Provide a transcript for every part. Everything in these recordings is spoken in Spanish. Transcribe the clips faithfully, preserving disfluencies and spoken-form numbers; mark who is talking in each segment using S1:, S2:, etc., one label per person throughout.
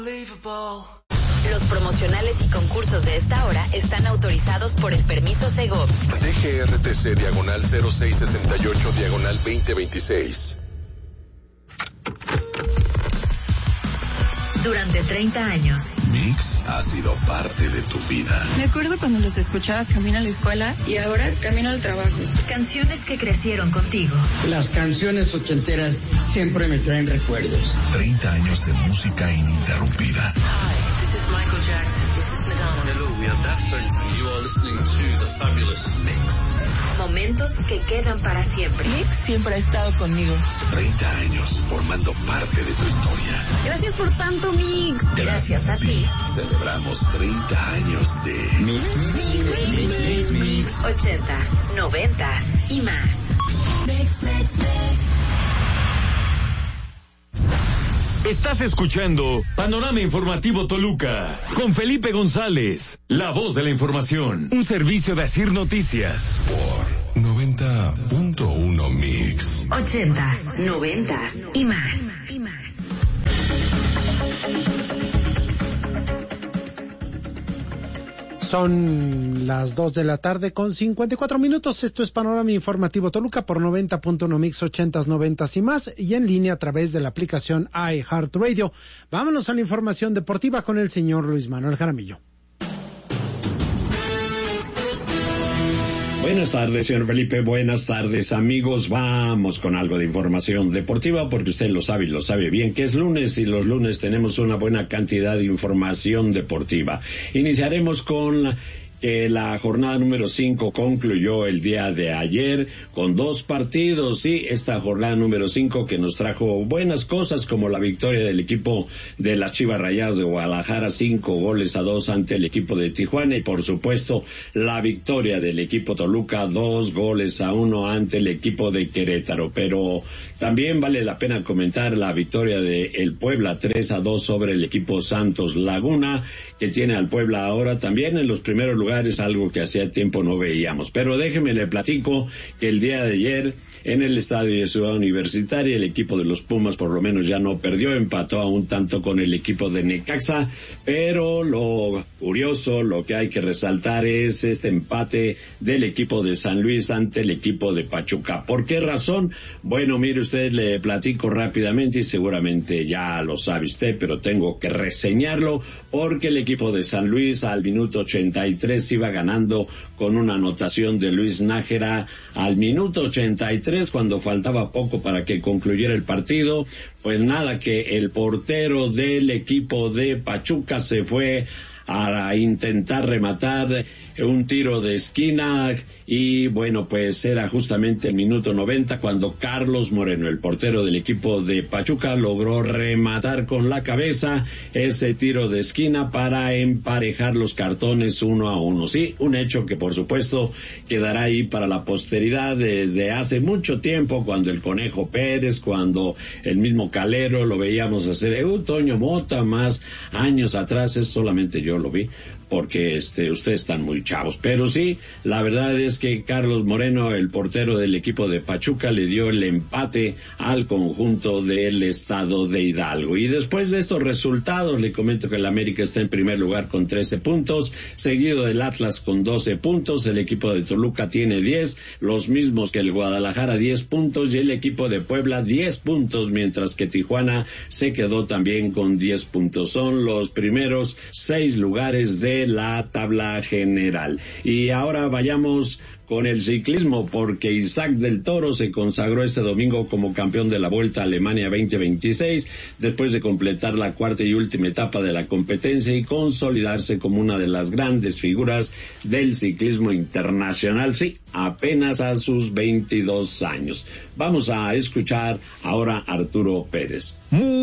S1: Los promocionales y concursos de esta hora están autorizados por el permiso Segov.
S2: D G R T C diagonal cero seis sesenta y ocho diagonal veinte veintiséis.
S1: Durante treinta años.
S3: Mix ha sido parte de tu vida.
S4: Me acuerdo cuando los escuchaba camino a la escuela y ahora camino al trabajo.
S1: Canciones que crecieron contigo.
S5: Las canciones ochenteras siempre me traen recuerdos.
S3: treinta años de música ininterrumpida.
S6: Hi, this is Michael Jackson. This is Madonna.
S7: Hello, we are Daft Punk. You are listening to The Fabulous Mix.
S1: Momentos que quedan para siempre.
S8: Mix siempre ha estado conmigo.
S3: treinta años formando parte de tu historia.
S4: Gracias por tanto, Mix.
S1: Gracias a ti.
S3: Celebramos treinta años de
S5: Mix, mix, mix, mix, mix, mix.
S1: Ochentas, noventas y más.
S8: Mix, mix, mix.
S9: Estás escuchando Panorama Informativo Toluca con Felipe González, la voz de la información, un servicio de Asir Noticias.
S3: por noventa punto uno Mix.
S1: Ochentas, noventas y más. Y más.
S10: Son las dos de la tarde con cincuenta y cuatro minutos. Esto es Panorama Informativo Toluca por noventa punto uno Mix, ochentas, noventas y más, y en línea a través de la aplicación iHeartRadio. Vámonos a la información deportiva con el señor Luis Manuel Jaramillo.
S11: Buenas tardes, señor Felipe. Buenas tardes, amigos. Vamos con algo de información deportiva porque usted lo sabe y lo sabe bien que es lunes y los lunes tenemos una buena cantidad de información deportiva. Iniciaremos con la... que la jornada número cinco concluyó el día de ayer con dos partidos, sí, esta jornada número cinco que nos trajo buenas cosas como la victoria del equipo de las Chivas Rayadas de Guadalajara, cinco goles a dos ante el equipo de Tijuana, y por supuesto la victoria del equipo Toluca, dos goles a uno ante el equipo de Querétaro. Pero también vale la pena comentar la victoria de el Puebla, tres a dos sobre el equipo Santos Laguna, que tiene al Puebla ahora también en los primeros lugares, algo que hacía tiempo no veíamos. Pero déjeme le platico que el día de ayer en el estadio de Ciudad Universitaria el equipo de los Pumas por lo menos ya no perdió, empató a un tanto con el equipo de Necaxa, pero lo curioso, lo que hay que resaltar es este empate del equipo de San Luis ante el equipo de Pachuca. ¿Por qué razón? Bueno, mire usted, le platico rápidamente y seguramente ya lo sabe usted, pero tengo que reseñarlo porque el equipo de San Luis al minuto ochenta y tres iba ganando con una anotación de Luis Nájera al minuto ochenta y tres, cuando faltaba poco para que concluyera el partido. Pues nada, que el portero del equipo de Pachuca se fue a intentar rematar un tiro de esquina y bueno, pues era justamente el minuto noventa cuando Carlos Moreno, el portero del equipo de Pachuca, logró rematar con la cabeza ese tiro de esquina para emparejar los cartones uno a uno. Sí, un hecho que por supuesto quedará ahí para la posteridad desde hace mucho tiempo, cuando el Conejo Pérez, cuando el mismo Calero lo veíamos hacer, eh, Toño Mota, más años atrás, es solamente yo lo vi, porque este ustedes están muy chavos, pero sí, la verdad es que Carlos Moreno, el portero del equipo de Pachuca, le dio el empate al conjunto del estado de Hidalgo. Y después de estos resultados, le comento que el América está en primer lugar con trece puntos, seguido del Atlas con doce puntos, el equipo de Toluca tiene diez, los mismos que el Guadalajara, diez puntos, y el equipo de Puebla diez puntos, mientras que Tijuana se quedó también con diez puntos. Son los primeros seis lugares de la tabla general. Y ahora vayamos con el ciclismo, porque Isaac del Toro se consagró este domingo como campeón de la Vuelta a Alemania veinte veintiséis, después de completar la cuarta y última etapa de la competencia y consolidarse como una de las grandes figuras del ciclismo internacional, sí, apenas a sus veintidós años. Vamos a escuchar ahora a Arturo Pérez.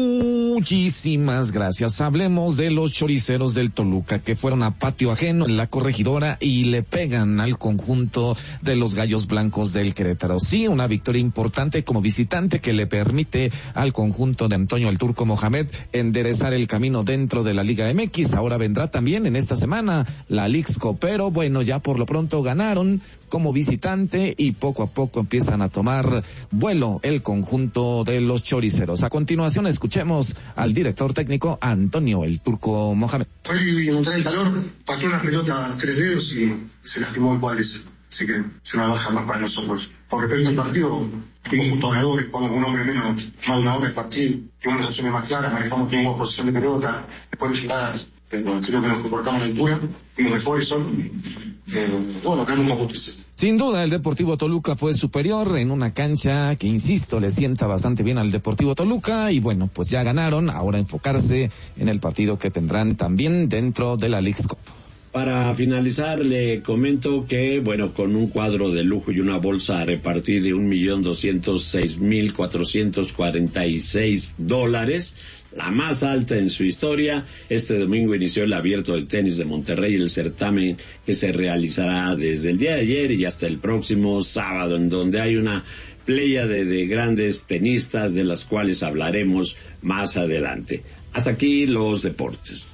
S12: Muchísimas gracias. Hablemos de los choriceros del Toluca, que fueron a patio ajeno en la Corregidora y le pegan al conjunto de los Gallos Blancos del Querétaro. Sí, una victoria importante como visitante que le permite al conjunto de Antonio el Turco Mohamed enderezar el camino dentro de la Liga M X. Ahora vendrá también en esta semana la Lixco, pero bueno, ya por lo pronto ganaron como visitante y poco a poco empiezan a tomar vuelo el conjunto de los choriceros. A continuación escuchemos al director técnico Antonio el Turco Mohamed.
S13: Hoy entrar en calor, pateó una pelota a tres dedos y se lastimó el cuádriceps. Así que es una baja más para nosotros. Con respecto al partido, fuimos justo ganadores, jugamos con un hombre menos, más de una hora de partido, tuvimos las acciones más claras, manejamos, tuvimos posición de pelota, después de llegadas, eh, creo que nos comportamos a la altura, fuimos de esfuerzo, eh, bueno, ganamos con justicia.
S12: Sin duda, el Deportivo Toluca fue superior en una cancha que, insisto, le sienta bastante bien al Deportivo Toluca y bueno, pues ya ganaron, ahora enfocarse en el partido que tendrán también dentro de la Leagues Cup.
S11: Para finalizar, le comento que, bueno, con un cuadro de lujo y una bolsa a repartir de un millón doscientos seis mil cuatrocientos cuarenta y seis dólares, la más alta en su historia, este domingo inició el Abierto de Tenis de Monterrey, el certamen que se realizará desde el día de ayer y hasta el próximo sábado, en donde hay una playa de, de grandes tenistas de las cuales hablaremos más adelante. Hasta aquí los deportes.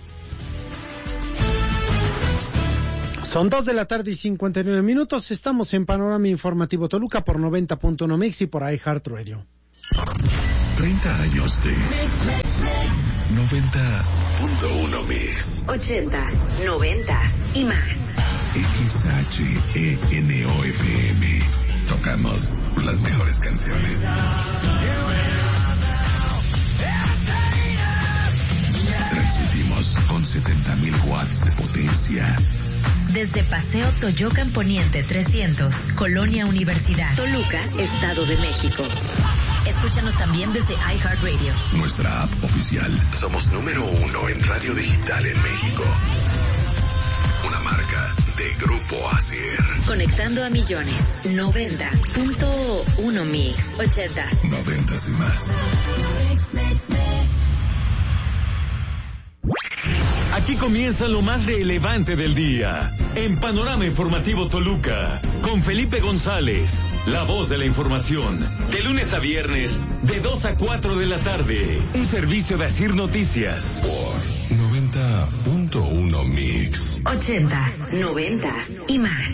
S10: Son dos de la tarde y cincuenta y nueve minutos. Estamos en Panorama Informativo Toluca por noventa punto uno Mix y por iHeartRadio.
S3: treinta años de noventa punto uno Mix.
S1: Ochentas, noventas y más.
S3: X H E N O F M. Tocamos las mejores canciones. Transmitimos con setenta mil watts de potencia.
S1: Desde Paseo Toyocan Poniente trescientos, Colonia Universidad, Toluca, Estado de México. Escúchanos también desde iHeartRadio.
S3: Nuestra app oficial. Somos número uno en radio digital en México. Una marca de Grupo Asier.
S1: Conectando a millones. noventa punto uno Mix. Ochentas.
S3: Noventas y más.
S9: Aquí comienza lo más relevante del día. En Panorama Informativo Toluca, con Felipe González, la voz de la información. De lunes a viernes, de dos a cuatro de la tarde. Un servicio de Asir Noticias.
S3: Por noventa punto uno Mix.
S1: Ochentas, noventas y más.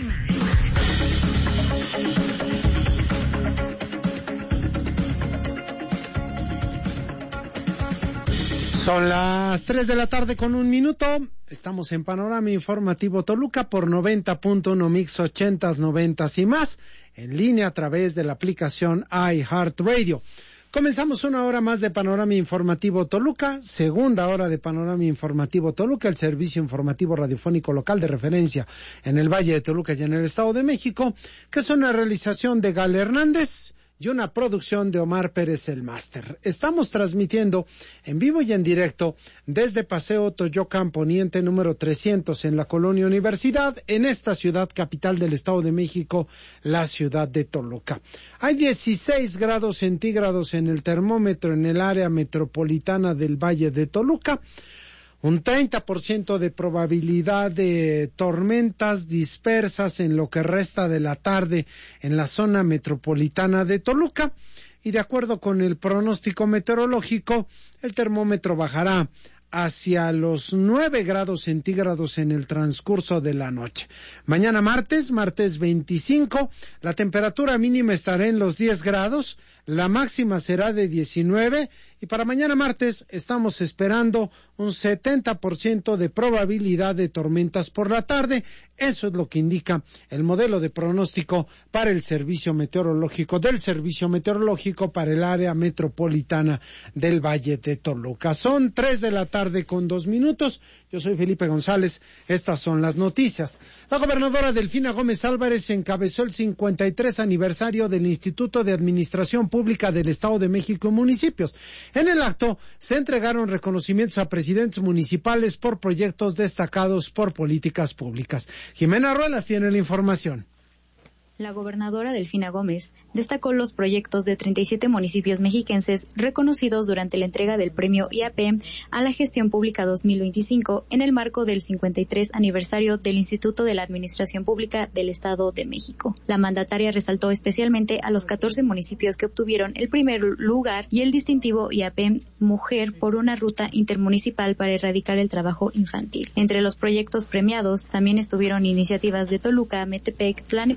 S10: Son las tres de la tarde con un minuto. Estamos en Panorama Informativo Toluca por noventa punto uno Mix, ochentas, noventas y más. En línea a través de la aplicación iHeartRadio. Comenzamos una hora más de Panorama Informativo Toluca, segunda hora de Panorama Informativo Toluca, el servicio informativo radiofónico local de referencia en el Valle de Toluca y en el Estado de México, que es una realización de Gal Hernández y una producción de Omar Pérez el Máster. Estamos transmitiendo en vivo y en directo desde Paseo Toyocan Poniente número trescientos en la Colonia Universidad, en esta ciudad capital del Estado de México, la ciudad de Toluca. Hay dieciséis grados centígrados en el termómetro en el área metropolitana del Valle de Toluca. Un treinta por ciento de probabilidad de tormentas dispersas en lo que resta de la tarde en la zona metropolitana de Toluca. Y de acuerdo con el pronóstico meteorológico, el termómetro bajará hacia los nueve grados centígrados en el transcurso de la noche. Mañana martes, martes veinticinco, la temperatura mínima estará en los diez grados, la máxima será de diecinueve y para mañana martes estamos esperando un setenta por ciento de probabilidad de tormentas por la tarde. Eso es lo que indica el modelo de pronóstico para el servicio meteorológico del servicio meteorológico para el área metropolitana del Valle de Toluca. Son tres de la tarde con dos minutos. Yo soy Felipe González. Estas son las noticias. La gobernadora Delfina Gómez Álvarez encabezó el cincuenta y tres aniversario del Instituto de Administración Pública del Estado de México y municipios. En el acto se entregaron reconocimientos a presidentes municipales por proyectos destacados por políticas públicas. Jimena Ruelas tiene la información.
S14: La gobernadora Delfina Gómez destacó los proyectos de treinta y siete municipios mexiquenses reconocidos durante la entrega del premio I A P a la Gestión Pública dos mil veinticinco en el marco del cincuenta y tres aniversario del Instituto de la Administración Pública del Estado de México. La mandataria resaltó especialmente a los catorce municipios que obtuvieron el primer lugar y el distintivo I A P Mujer por una ruta intermunicipal para erradicar el trabajo infantil. Entre los proyectos premiados también estuvieron iniciativas de Toluca, Metepec, Tlalnepantla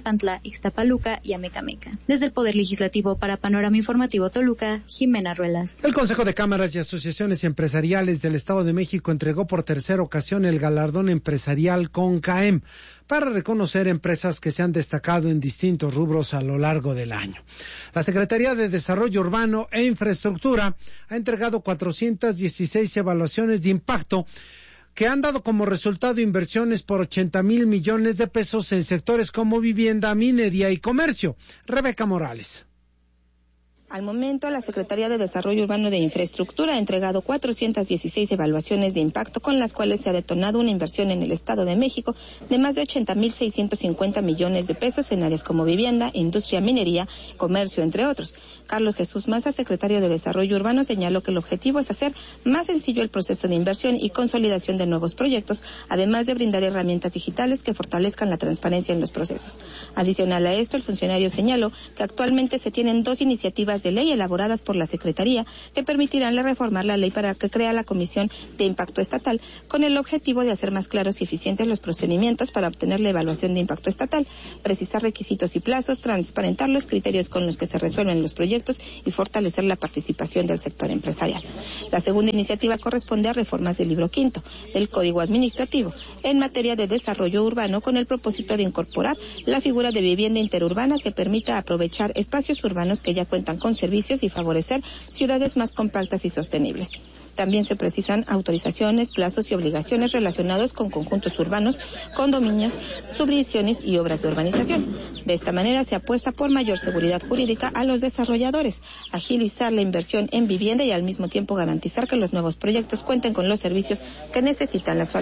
S14: Ixtapaluca y Amecameca. Desde el Poder Legislativo para Panorama Informativo Toluca, Jimena Ruelas.
S10: El Consejo de Cámaras y Asociaciones Empresariales del Estado de México entregó por tercera ocasión el galardón empresarial CONCAEM para reconocer empresas que se han destacado en distintos rubros a lo largo del año. La Secretaría de Desarrollo Urbano e Infraestructura ha entregado cuatrocientas dieciséis evaluaciones de impacto que han dado como resultado inversiones por ochenta mil millones de pesos en sectores como vivienda, minería y comercio. Rebeca Morales.
S15: Al momento, la Secretaría de Desarrollo Urbano de Infraestructura ha entregado cuatrocientas dieciséis evaluaciones de impacto con las cuales se ha detonado una inversión en el Estado de México de más de ochenta mil seiscientos cincuenta millones de pesos en áreas como vivienda, industria, minería, comercio, entre otros. Carlos Jesús Maza, secretario de Desarrollo Urbano, señaló que el objetivo es hacer más sencillo el proceso de inversión y consolidación de nuevos proyectos, además de brindar herramientas digitales que fortalezcan la transparencia en los procesos. Adicional a esto, el funcionario señaló que actualmente se tienen dos iniciativas de ley elaboradas por la Secretaría que permitirán la reformar la ley para que crea la Comisión de Impacto Estatal con el objetivo de hacer más claros y eficientes los procedimientos para obtener la evaluación de impacto estatal, precisar requisitos y plazos, transparentar los criterios con los que se resuelven los proyectos y fortalecer la participación del sector empresarial. La segunda iniciativa corresponde a reformas del libro quinto del Código Administrativo en materia de desarrollo urbano con el propósito de incorporar la figura de vivienda interurbana que permita aprovechar espacios urbanos que ya cuentan con servicios y favorecer ciudades más compactas y sostenibles. También se precisan autorizaciones, plazos y obligaciones relacionados con conjuntos urbanos, condominios, subdivisiones y obras de urbanización. De esta manera se apuesta por mayor seguridad jurídica a los desarrolladores, agilizar la inversión en vivienda y al mismo tiempo garantizar que los nuevos proyectos cuenten con los servicios que necesitan las familias.